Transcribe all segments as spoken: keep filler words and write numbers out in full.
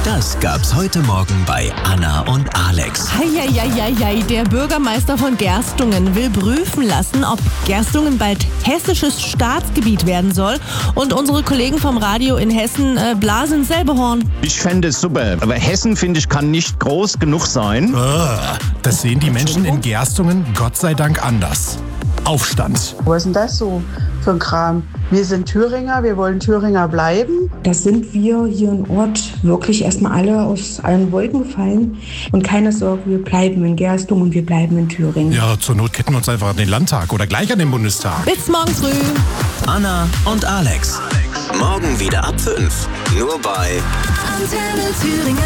Das gab's heute Morgen bei Anna und Alex. Heieieiei, der Bürgermeister von Gerstungen will prüfen lassen, ob Gerstungen bald hessisches Staatsgebiet werden soll. Und unsere Kollegen vom Radio in Hessen äh, blasen selbe Horn. Ich fände es super, aber Hessen, finde ich, kann nicht groß genug sein. Das sehen die Menschen in Gerstungen Gott sei Dank anders. Aufstand. Was ist denn das so für ein Kram? Wir sind Thüringer, wir wollen Thüringer bleiben. Das sind wir hier im Ort wirklich erstmal alle aus allen Wolken gefallen. Und keine Sorge, wir bleiben in Gerstungen und wir bleiben in Thüringen. Ja, zur Not ketten wir uns einfach an den Landtag oder gleich an den Bundestag. Bis morgen früh. Anna und Alex. Morgen wieder ab fünf. Nur bei Antenne Thüringen.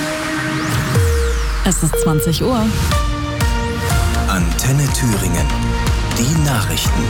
Es ist zwanzig Uhr. Antenne Thüringen. Die Nachrichten.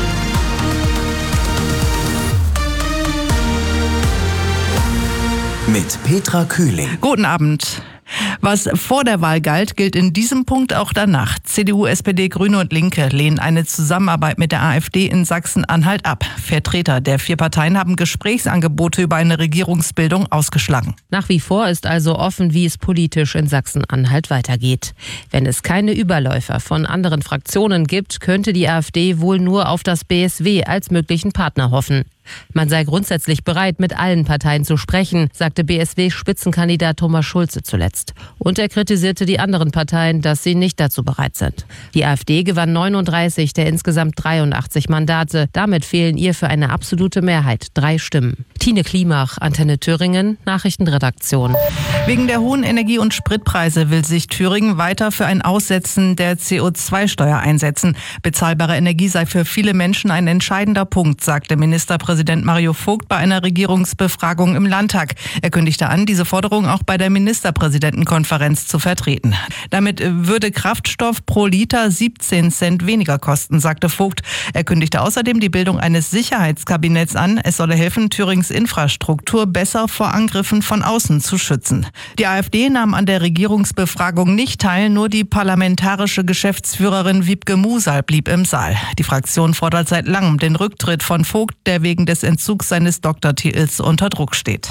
Mit Petra Kühling. Guten Abend. Was vor der Wahl galt, gilt in diesem Punkt auch danach. C D U, S P D, Grüne und Linke lehnen eine Zusammenarbeit mit der AfD in Sachsen-Anhalt ab. Vertreter der vier Parteien haben Gesprächsangebote über eine Regierungsbildung ausgeschlagen. Nach wie vor ist also offen, wie es politisch in Sachsen-Anhalt weitergeht. Wenn es keine Überläufer von anderen Fraktionen gibt, könnte die AfD wohl nur auf das B S W als möglichen Partner hoffen. Man sei grundsätzlich bereit, mit allen Parteien zu sprechen, sagte B S W-Spitzenkandidat Thomas Schulze zuletzt. Und er kritisierte die anderen Parteien, dass sie nicht dazu bereit sind. Die AfD gewann neununddreißig der insgesamt dreiundachtzig Mandate. Damit fehlen ihr für eine absolute Mehrheit drei Stimmen. Tine Klimach, Antenne Thüringen, Nachrichtenredaktion. Wegen der hohen Energie- und Spritpreise will sich Thüringen weiter für ein Aussetzen der C O zwei Steuer einsetzen. Bezahlbare Energie sei für viele Menschen ein entscheidender Punkt, sagte Ministerpräsident Präsident Mario Vogt bei einer Regierungsbefragung im Landtag. Er kündigte an, diese Forderung auch bei der Ministerpräsidentenkonferenz zu vertreten. Damit würde Kraftstoff pro Liter siebzehn Cent weniger kosten, sagte Vogt. Er kündigte außerdem die Bildung eines Sicherheitskabinetts an. Es solle helfen, Thürings Infrastruktur besser vor Angriffen von außen zu schützen. Die AfD nahm an der Regierungsbefragung nicht teil, nur die parlamentarische Geschäftsführerin Wiebke Musal blieb im Saal. Die Fraktion fordert seit langem den Rücktritt von Vogt, der wegen des Entzugs seines Doktortitels unter Druck steht.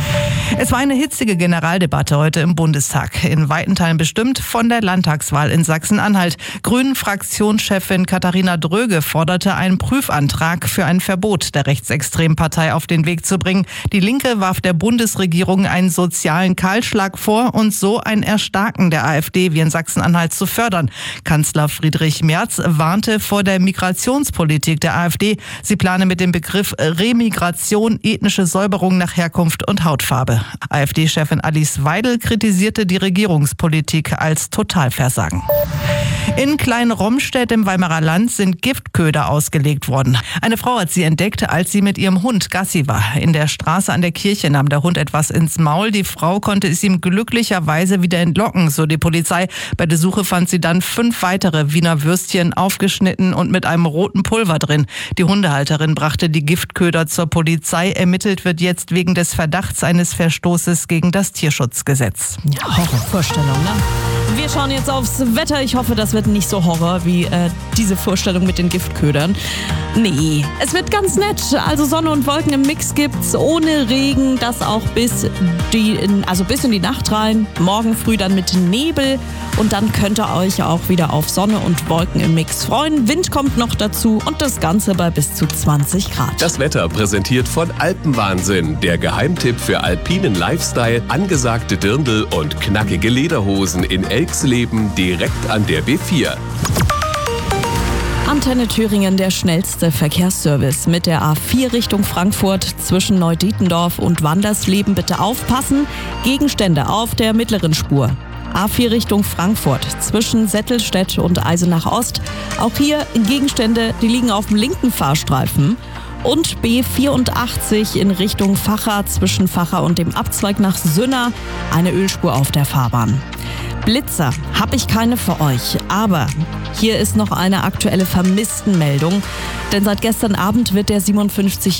Es war eine hitzige Generaldebatte heute im Bundestag, in weiten Teilen bestimmt von der Landtagswahl in Sachsen-Anhalt. Grünen-Fraktionschefin Katharina Dröge forderte einen Prüfantrag für ein Verbot der rechtsextremen Partei auf den Weg zu bringen. Die Linke warf der Bundesregierung einen sozialen Kahlschlag vor und so ein Erstarken der AfD wie in Sachsen-Anhalt zu fördern. Kanzler Friedrich Merz warnte vor der Migrationspolitik der AfD. Sie plane mit dem Begriff Remigration, ethnische Säuberung nach Herkunft und Hautfarbe. AfD-Chefin Alice Weidel kritisierte die Regierungspolitik als Totalversagen. In Klein-Romstedt im Weimarer Land sind Giftköder ausgelegt worden. Eine Frau hat sie entdeckt, als sie mit ihrem Hund Gassi war. In der Straße an der Kirche nahm der Hund etwas ins Maul. Die Frau konnte es ihm glücklicherweise wieder entlocken, so die Polizei. Bei der Suche fand sie dann fünf weitere Wiener Würstchen aufgeschnitten und mit einem roten Pulver drin. Die Hundehalterin brachte die Giftköder zur Polizei. Ermittelt wird jetzt wegen des Verdachts eines Verstoßes gegen das Tierschutzgesetz. Ja, Horrorvorstellung, ne? Wir schauen jetzt aufs Wetter. Ich hoffe, das wird nicht so Horror wie äh, diese Vorstellung mit den Giftködern. Nee, es wird ganz nett. Also Sonne und Wolken im Mix gibt's, ohne Regen. Das auch bis, die, also bis in die Nacht rein. Morgen früh dann mit Nebel. Und dann könnt ihr euch auch wieder auf Sonne und Wolken im Mix freuen. Wind kommt noch dazu und das Ganze bei bis zu zwanzig Grad. Das Wetter präsentiert von Alpenwahnsinn. Der Geheimtipp für alpinen Lifestyle, angesagte Dirndl und knackige Lederhosen in Elxleben direkt an der B vier. Antenne Thüringen, der schnellste Verkehrsservice mit der A vier Richtung Frankfurt zwischen Neudietendorf und Wandersleben. Bitte aufpassen, Gegenstände auf der mittleren Spur. A vier Richtung Frankfurt zwischen Settelstedt und Eisenach Ost. Auch hier Gegenstände, die liegen auf dem linken Fahrstreifen. Und B vierundachtzig in Richtung Vacha zwischen Vacha und dem Abzweig nach Sünna. Eine Ölspur auf der Fahrbahn. Blitzer habe ich keine für euch, aber hier ist noch eine aktuelle Vermisstenmeldung. Denn seit gestern Abend wird der siebenundfünfzig